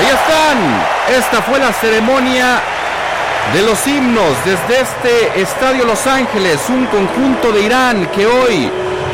están. Esta fue la ceremonia de los himnos desde este Estadio Los Ángeles, un conjunto de Irán que hoy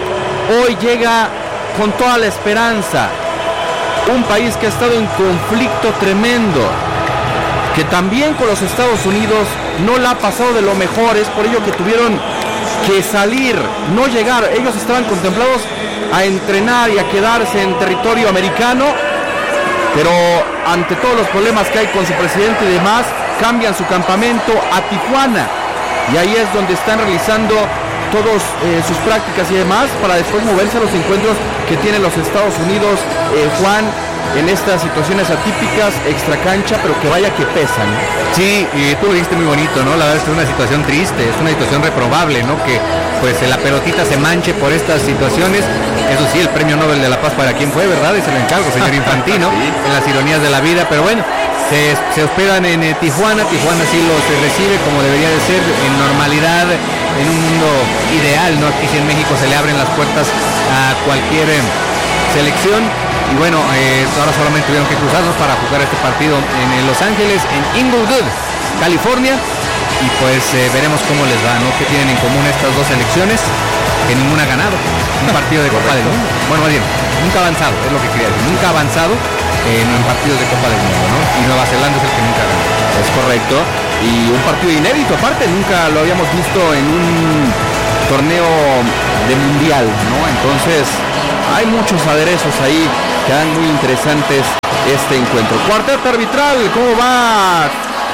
llega con toda la esperanza. Un país que ha estado en conflicto tremendo, que también con los Estados Unidos no la ha pasado de lo mejor. Es por ello que tuvieron que salir, no llegar. Ellos estaban contemplados a entrenar y a quedarse en territorio americano, pero ante todos los problemas que hay con su presidente y demás, cambian su campamento a Tijuana, y ahí es donde están realizando todas sus prácticas y demás, para después moverse a los encuentros que tienen los Estados Unidos, Juan, en estas situaciones atípicas, extra cancha, pero que vaya que pesan. Sí, y tú lo dijiste muy bonito, ¿no? La verdad es que es una situación triste, es una situación reprobable, ¿no? Que pues la pelotita se manche por estas situaciones. Eso sí, el premio Nobel de la Paz para quién fue, ¿verdad? Y se lo encargo, señor Infantino, sí, en las ironías de la vida, pero bueno, se hospedan en Tijuana sí los recibe como debería de ser, en normalidad, en un mundo ideal, ¿no? Aquí sí en México se le abren las puertas a cualquier selección. Y bueno, ahora solamente tuvieron que cruzarnos para jugar este partido en Los Ángeles, en Inglewood, California. Y pues veremos cómo les va, ¿no? ¿Qué tienen en común estas dos selecciones? Que ninguna ha ganado un partido de Copa del Mundo. Bueno, más bien, nunca ha avanzado, es lo que quería decir. Nunca ha avanzado en partidos de Copa del Mundo, ¿no? Y Nueva Zelanda es el que nunca ha ganado. Es correcto. Y un partido inédito, aparte, nunca lo habíamos visto en un torneo de mundial, ¿no? Entonces, hay muchos aderezos ahí que dan muy interesantes este encuentro. Cuarteto arbitral, ¿cómo va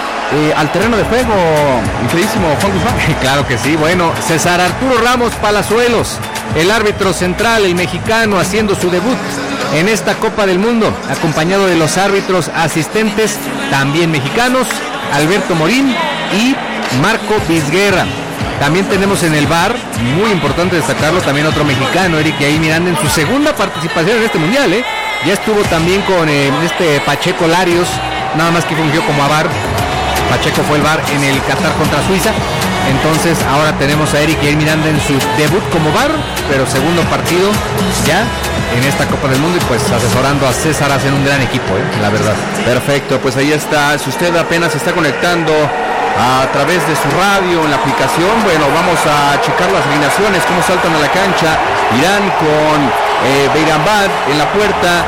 al terreno de juego, mi queridísimo Juan Guzmán? Claro que sí. Bueno, César Arturo Ramos Palazuelos, el árbitro central, el mexicano, haciendo su debut en esta Copa del Mundo, acompañado de los árbitros asistentes, también mexicanos, Alberto Morín y Marco Vizguerra. También tenemos en el VAR, muy importante destacarlo, también otro mexicano, Eric Yair Miranda, en su segunda participación en este mundial, Ya estuvo también con Pacheco Larios, nada más que fungió como VAR. Pacheco fue el VAR en el Qatar contra Suiza. Entonces ahora tenemos a Eric Yair Miranda en su debut como VAR, pero segundo partido ya en esta Copa del Mundo, y pues asesorando a César. Hacen un gran equipo, la verdad. Perfecto, pues ahí está. Si usted apenas se está conectando a través de su radio, en la aplicación, bueno, vamos a checar las alineaciones, cómo saltan a la cancha. Irán con Beiranbad en la puerta,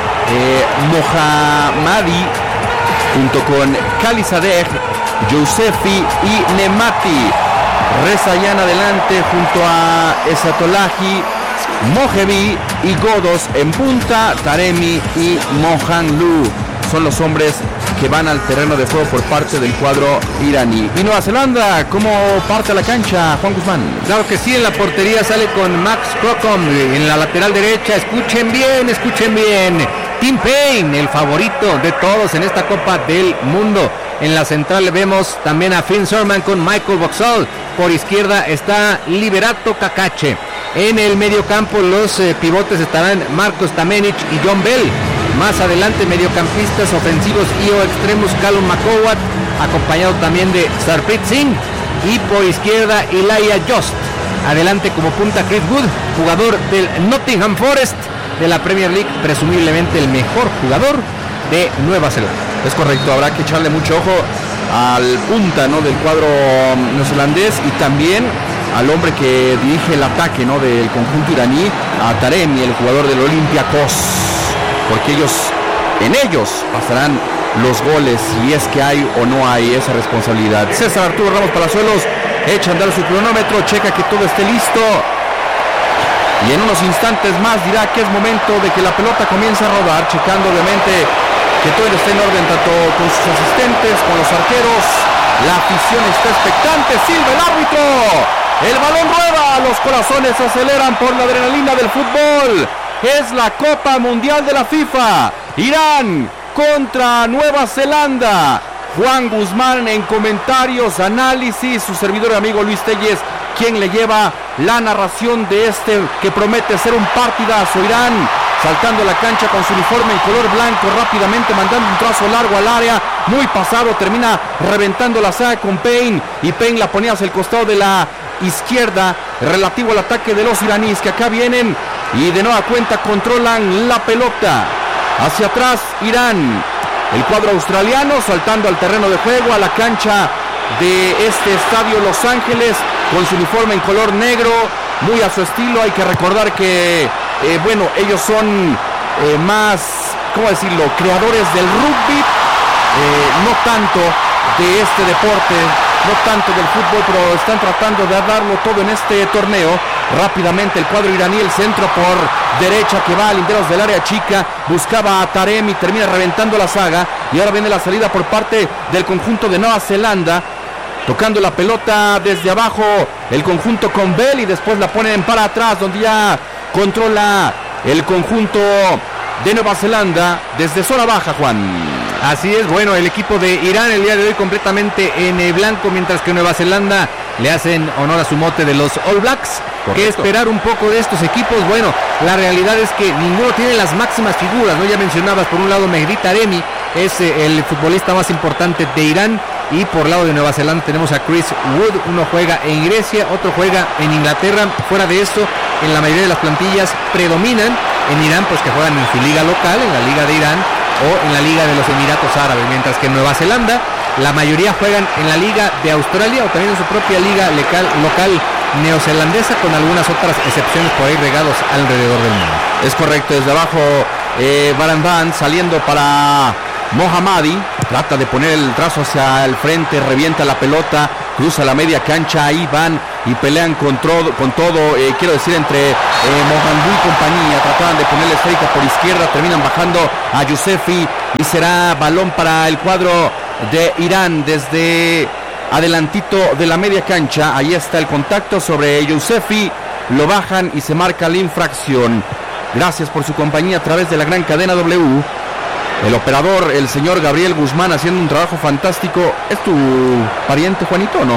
Mohammadi junto con Khalizadeh, Yousefi y Nemati. Rezayan adelante junto a Esatolahi, Mojevi y Godos en punta. Taremi y Mohanlu son los hombres que van al terreno de juego por parte del cuadro iraní. Y Nueva Zelanda, ¿cómo parte la cancha, Juan Guzmán? Claro que sí, en la portería sale con Max Crocombe, en la lateral derecha, escuchen bien, Tim Payne, el favorito de todos en esta Copa del Mundo. En la central vemos también a Finn Surman con Michael Boxall. Por izquierda está Liberato Cacache. En el medio campo los pivotes estarán Marcos Tamenic y John Bell. Más adelante mediocampistas ofensivos y o extremos Callum McCowat, acompañado también de Sarpreet Singh. Y por izquierda Elijah Just. Adelante como punta Chris Wood, jugador del Nottingham Forest de la Premier League, presumiblemente el mejor jugador de Nueva Zelanda. Es correcto, habrá que echarle mucho ojo al punta, ¿no?, del cuadro neozelandés, y también al hombre que dirige el ataque, ¿no?, del conjunto iraní, a Taremi, el jugador del Olympiacos, porque en ellos pasarán los goles, si es que hay o no hay esa responsabilidad. César Arturo Ramos Palazuelos echa a andar su cronómetro, checa que todo esté listo, y en unos instantes más dirá que es momento de que la pelota comience a rodar, checando obviamente que todo esté en orden, tanto con sus asistentes, con los arqueros. La afición está expectante, silba el árbitro, el balón rueda, los corazones se aceleran por la adrenalina del fútbol. Es la Copa Mundial de la FIFA, Irán contra Nueva Zelanda. Juan Guzmán en comentarios, análisis, su servidor y amigo Luis Telles, quien le lleva la narración de este que promete ser un partidazo. Irán saltando la cancha con su uniforme en color blanco, rápidamente mandando un trazo largo al área, muy pasado, termina reventando la saga con Payne, y Payne la ponía hacia el costado de la izquierda, relativo al ataque de los iraníes, que acá vienen y de nueva cuenta controlan la pelota. Hacia atrás Irán, el cuadro australiano, saltando al terreno de juego, a la cancha de este estadio Los Ángeles, con su uniforme en color negro, muy a su estilo. Hay que recordar que, ellos son más, ¿cómo decirlo?, creadores del rugby, no tanto de este deporte, no tanto del fútbol, pero están tratando de darlo todo en este torneo. Rápidamente el cuadro iraní, el centro por derecha que va a linderos del área chica, buscaba a Taremi, termina reventando la saga, y ahora viene la salida por parte del conjunto de Nueva Zelanda, tocando la pelota desde abajo el conjunto con Bell, y después la ponen para atrás, donde ya controla el conjunto de Nueva Zelanda desde zona baja, Juan. Así es, bueno, el equipo de Irán el día de hoy completamente en blanco, mientras que Nueva Zelanda le hacen honor a su mote de los All Blacks. Correcto. ¿Qué esperar un poco de estos equipos? Bueno, la realidad es que ninguno tiene las máximas figuras, ¿no? Ya mencionabas, por un lado Mehdi Taremi es el futbolista más importante de Irán, y por lado de Nueva Zelanda tenemos a Chris Wood. Uno juega en Grecia, otro juega en Inglaterra. Fuera de esto, en la mayoría de las plantillas predominan en Irán, pues que juegan en su liga local, en la liga de Irán o en la liga de los Emiratos Árabes, mientras que en Nueva Zelanda la mayoría juegan en la liga de Australia o también en su propia liga local neozelandesa, con algunas otras excepciones por ahí regados alrededor del mundo. Es correcto, desde abajo Baranban saliendo para Mohammadi, trata de poner el trazo hacia el frente, revienta la pelota, cruza la media cancha, ahí van y pelean con todo, quiero decir, entre Mohammadi y compañía, trataban de poner la esférica por izquierda, terminan bajando a Yousefi, y será balón para el cuadro de Irán desde adelantito de la media cancha. Ahí está el contacto sobre Yousefi, lo bajan y se marca la infracción. Gracias por su compañía a través de la gran cadena W. El operador, el señor Gabriel Guzmán, haciendo un trabajo fantástico. ¿Es tu pariente, Juanito, o no?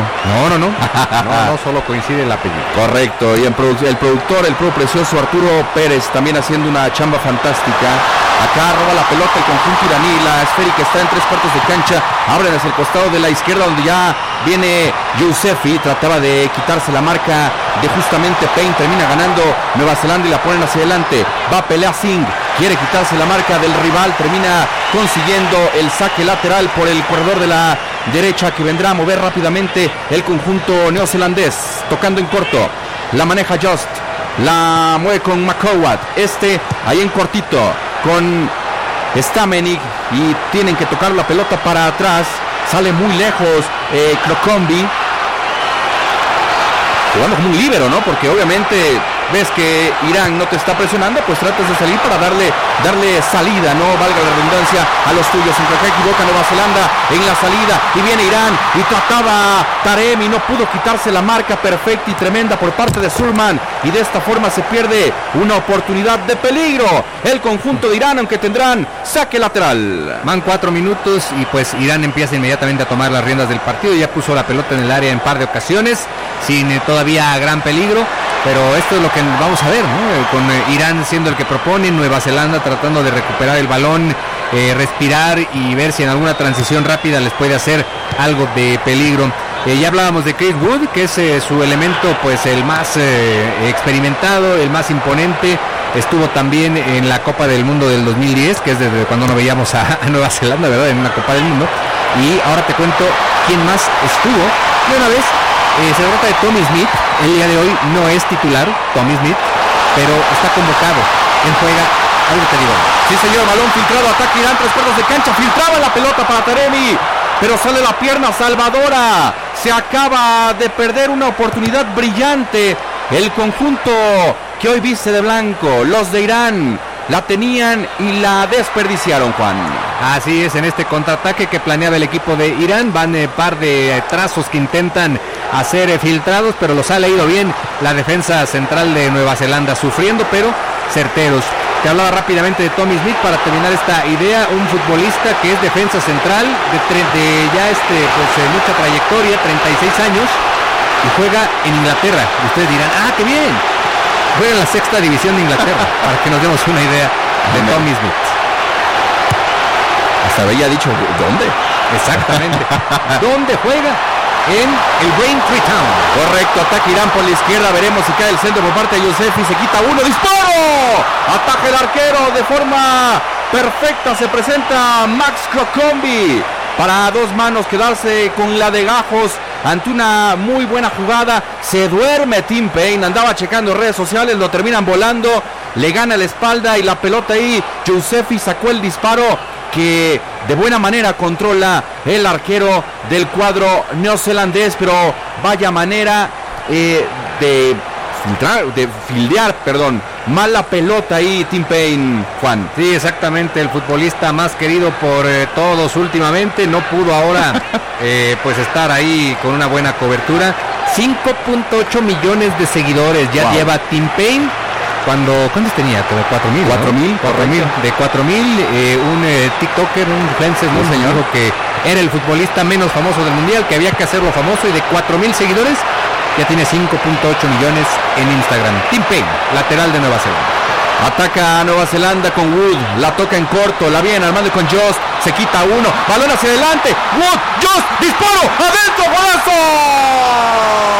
No, solo coincide el apellido. Correcto, y el productor, el pro precioso Arturo Pérez, también haciendo una chamba fantástica. Acá roba la pelota el conjunto iraní, la esférica está en 3/4 de cancha, abren hacia el costado de la izquierda, donde ya viene Yousefi, trataba de quitarse la marca de justamente Payne, termina ganando Nueva Zelanda y la ponen hacia adelante. Va a pelear Singh, quiere quitarse la marca del rival, termina consiguiendo el saque lateral por el corredor de la derecha, que vendrá a mover rápidamente el conjunto neozelandés, tocando en corto, la maneja Just, la mueve con McCowat, ahí en cortito con Stamenik, y tienen que tocar la pelota para atrás, sale muy lejos Krokombi, jugando como un líbero, ¿no? Porque obviamente ves que Irán no te está presionando, pues tratas de salir para darle salida, no valga la redundancia, a los tuyos. Sin que equivoca Nueva Zelanda en la salida, y viene Irán y trataba Taremi, no pudo quitarse la marca perfecta y tremenda por parte de Surman, y de esta forma se pierde una oportunidad de peligro el conjunto de Irán, aunque tendrán saque lateral. Van 4 minutos y pues Irán empieza inmediatamente a tomar las riendas del partido. Ya puso la pelota en el área en par de ocasiones, sin todavía gran peligro, pero esto es lo que vamos a ver, ¿no? Con Irán siendo el que propone, Nueva Zelanda tratando de recuperar el balón, respirar y ver si en alguna transición rápida les puede hacer algo de peligro. Ya hablábamos de Chris Wood, que es su elemento, pues el más experimentado, el más imponente. Estuvo también en la Copa del Mundo del 2010, que es desde cuando no veíamos a Nueva Zelanda, ¿verdad?, en una Copa del Mundo. Y ahora te cuento quién más estuvo. De una vez, se trata de Tommy Smith. El día de hoy no es titular, Tommy Smith, pero está convocado. Él juega, algo te digo. Sí, señor, balón filtrado, ataque Irán, 3/4 de cancha, filtraba la pelota para Taremi, pero sale la pierna salvadora. Se acaba de perder una oportunidad brillante el conjunto que hoy viste de blanco, los de Irán. La tenían y la desperdiciaron, Juan. Así es, en este contraataque que planeaba el equipo de Irán, van par de trazos que intentan hacer filtrados, pero los ha leído bien la defensa central de Nueva Zelanda, sufriendo pero certeros. Te hablaba rápidamente de Tommy Smith para terminar esta idea, un futbolista que es defensa central de ya mucha trayectoria, 36 años, y juega en Inglaterra. Y ustedes dirán, qué bien, juega en la 6ª división de Inglaterra, para que nos demos una idea de Tommy Smith. Hasta había dicho, ¿dónde? Exactamente. ¿Dónde juega? En el Braintree Town. Correcto, ataque Irán por la izquierda, veremos si cae el centro por parte de Yousefi, se quita uno, ¡disparo! Ataja el arquero de forma perfecta, se presenta Max Crocombi para 2 manos, quedarse con la de Gajos ante una muy buena jugada. Se duerme Tim Payne, andaba checando redes sociales, lo terminan volando, le gana la espalda y la pelota ahí. Giuseppe sacó el disparo que de buena manera controla el arquero del cuadro neozelandés, pero vaya manera de fildear, mal la pelota ahí Tim Payne, Juan. Sí, exactamente, el futbolista más querido por todos últimamente, no pudo ahora pues estar ahí con una buena cobertura. 5.8 millones de seguidores ya lleva Tim Payne. ¿Cuántos tenía? Como 4,000. 4,000. De 4,000, un TikToker, un influencer, ¿no? Señor, dijo que era el futbolista menos famoso del mundial, que había que hacerlo famoso, y de 4,000 seguidores ya tiene 5.8 millones en Instagram. Tim Payne, lateral de Nueva Zelanda. Ataca a Nueva Zelanda con Wood, la toca en corto, la viene armando con Jost, se quita uno, balón hacia adelante, Wood, Jost, disparo, adentro,